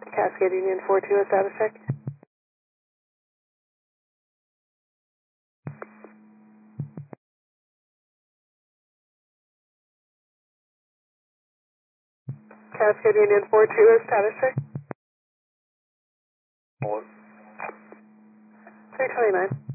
Cascade Union 42, a status check. Cascade Union 42, a status check. Hold. 329.